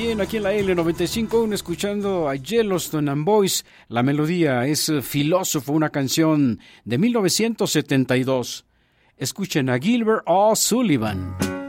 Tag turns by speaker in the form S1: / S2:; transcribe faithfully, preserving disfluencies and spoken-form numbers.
S1: bien aquí en la L noventa y cinco punto uno escuchando a Yellowstone and Boys. La melodía es Filósofo, una canción de mil novecientos setenta y dos. Escuchen a Gilbert O'Sullivan.